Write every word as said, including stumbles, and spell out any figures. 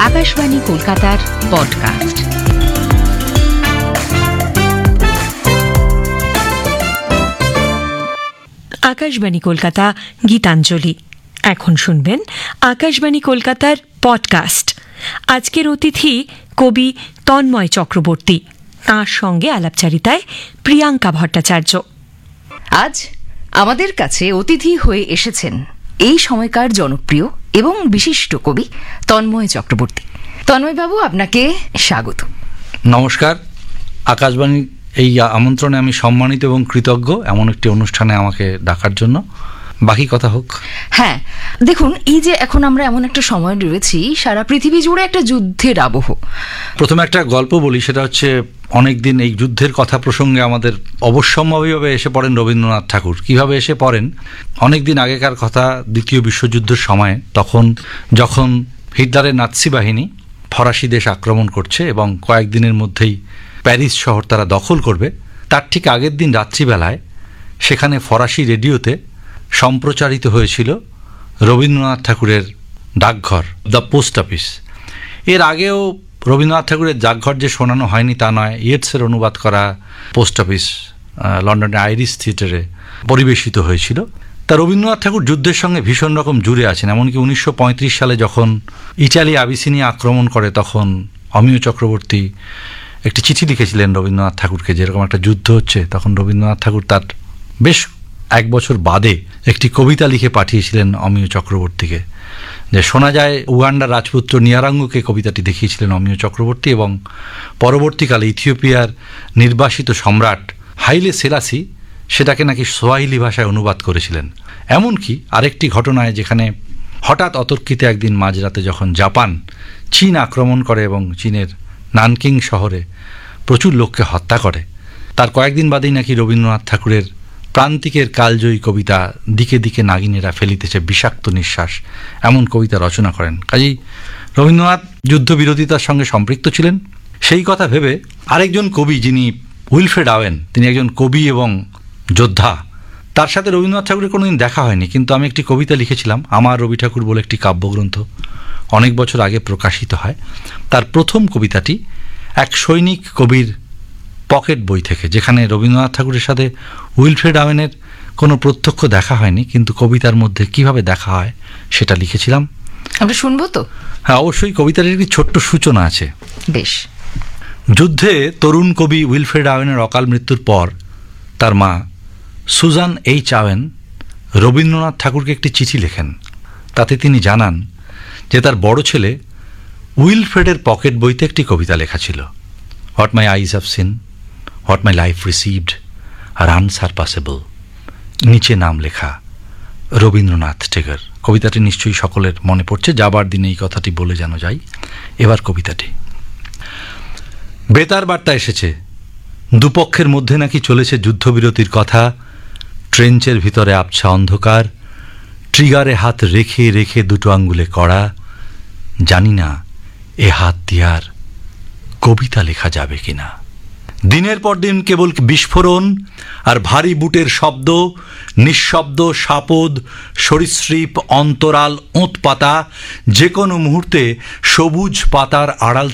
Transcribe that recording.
আকাশবাণী কলকাতার পডকাস্ট। আকাশবাণী কলকাতা গীতাঞ্জলি। এখন শুনবেন আকাশবাণী কলকাতার পডকাস্ট। আজকের অতিথি কবি তন্ময় চক্রবর্তী, তাঁর সঙ্গে আলাপচারিতায় প্রিয়াঙ্কা ভট্টাচার্য। আজ আমাদের কাছে অতিথি হয়ে এসেছেন এই সময়কার জনপ্রিয় এবং বিশিষ্ট কবি তন্ময় চক্রবর্তী। তন্ময়বাবু, আপনাকে স্বাগত। নমস্কার। আকাশবাণী এই আমন্ত্রণে আমি সম্মানিত এবং কৃতজ্ঞ, এমন একটি অনুষ্ঠানে আমাকে ডাকার জন্য। বাকি কথা হোক। হ্যাঁ, দেখুন, এই যে এখন আমরা এমন একটা সময় রয়েছি, সারা পৃথিবী জুড়ে একটা যুদ্ধের আবহ। প্রথমে একটা গল্প বলি, সেটা হচ্ছে অনেকদিন এই যুদ্ধের কথা প্রসঙ্গে আমাদের অবশ্যম্ভাবীভাবে এসে পড়েন রবীন্দ্রনাথ ঠাকুর। কিভাবে এসে পড়েন? অনেকদিন আগেকার কথা, দ্বিতীয় বিশ্বযুদ্ধের সময়, তখন যখন হিটলারের নাৎসি বাহিনী ফরাসি দেশ আক্রমণ করছে এবং কয়েকদিনের মধ্যেই প্যারিস শহর তারা দখল করবে, তার ঠিক আগের দিন রাত্রিবেলায় সেখানে ফরাসি রেডিওতে সম্প্রচারিত হয়েছিল রবীন্দ্রনাথ ঠাকুরের ডাকঘর, দ্য পোস্ট অফিস। এর আগেও রবীন্দ্রনাথ ঠাকুরের ডাকঘর যে শোনানো হয়নি তা নয়, ইয়েটসের অনুবাদ করা পোস্ট অফিস লন্ডনের আইরিশ থিয়েটারে পরিবেশিত হয়েছিল। তা রবীন্দ্রনাথ ঠাকুর যুদ্ধের সঙ্গে ভীষণ রকম জুড়ে আছেন। এমনকি উনিশশো পঁয়ত্রিশ সালে যখন ইটালি আবিসিনিয়া আক্রমণ করে, তখন অমিয় চক্রবর্তী একটি চিঠি লিখেছিলেন রবীন্দ্রনাথ ঠাকুরকে, যেরকম একটা যুদ্ধ হচ্ছে। তখন রবীন্দ্রনাথ ঠাকুর তার বেশ এক বছর বাদে একটি কবিতা লিখে পাঠিয়েছিলেন অমিয় চক্রবর্তীকে, যে শোনা যায় উগান্ডার রাজপুত্র নিয়ারাঙ্গুকে কবিতাটি দেখিয়েছিলেন অমিয় চক্রবর্তী, এবং পরবর্তীকালে ইথিওপিয়ার নির্বাসিত সম্রাট হাইলে সেলাসি সেটাকে নাকি সোয়াহিলি ভাষায় অনুবাদ করেছিলেন। এমনকি আরেকটি ঘটনায়, যেখানে হঠাৎ অতর্কিতে একদিন মাঝরাতে যখন জাপান চীন আক্রমণ করে এবং চীনের নানকিং শহরে প্রচুর লোককে হত্যা করে, তার কয়েকদিন বাদেই নাকি রবীন্দ্রনাথ ঠাকুরের প্রান্তিকের কালজয়ী কবিতা দিকে দিকে নাগিনেরা ফেলিতেছে বিষাক্ত নিঃশ্বাস, এমন কবিতা রচনা করেন। কাজেই রবীন্দ্রনাথ যুদ্ধবিরোধিতার সঙ্গে সম্পৃক্ত ছিলেন। সেই কথা ভেবে আরেকজন কবি, যিনি উইলফ্রেড আওয়েন, তিনি একজন কবি এবং যোদ্ধা। তার সাথে রবীন্দ্রনাথ ঠাকুরের কোনোদিন দেখা হয়নি, কিন্তু আমি একটি কবিতা লিখেছিলাম, আমার রবি ঠাকুর বলে একটি কাব্যগ্রন্থ, অনেক বছর আগে প্রকাশিত হয়। তার প্রথম কবিতাটি এক সৈনিক কবির পকেট বই থেকে, যেখানে রবীন্দ্রনাথ ঠাকুরের সাথে উইলফ্রেড আওয়েনের কোনো প্রত্যক্ষ দেখা হয়নি, কিন্তু কবিতার মধ্যে কিভাবে দেখা হয় সেটা লিখেছিলাম। আমরা শুনবো তো? হ্যাঁ, অবশ্যই। কবিতার একটি ছোট্ট সূচনা আছে। বেশ। যুদ্ধে তরুণ কবি উইলফ্রেড আওয়েনের অকাল মৃত্যুর পর তার মা সুজান এইচ আওয়েন রবীন্দ্রনাথ ঠাকুরকে একটি চিঠি লেখেন। তাতে তিনি জানান যে তার বড় ছেলে উইলফ্রেডের পকেট বইতে একটি কবিতা লেখা ছিল, what my eyes have seen, what my life received আর আনসারপাসেবল। নিচে নাম লেখা রবীন্দ্রনাথ ঠাকুর। কবিতাটি নিশ্চয়ই সকলের মনে পড়ছে, যাবার দিনে এই কথাটি বলে যেন যাই। এবার কবিতাটি। বেতার বার্তা এসেছে, দুপক্ষের মধ্যে নাকি চলেছে যুদ্ধবিরতির কথা। ট্রেঞ্চের ভিতরে আবছা অন্ধকার, ট্রিগারে হাত রেখে রেখে দুটো আঙ্গুলে কড়া। জানি না এ হাত দিয়ার কবিতা লেখা যাবে কিনা। দিনের পর দিন কেবল বিস্ফোরণ আর ভারী বুটের শব্দ, নিঃশব্দ সাপদ, সরীসৃপ, অন্তরাল, ওঁত পাতা, যে কোনো মুহূর্তে সবুজ পাতার আড়াল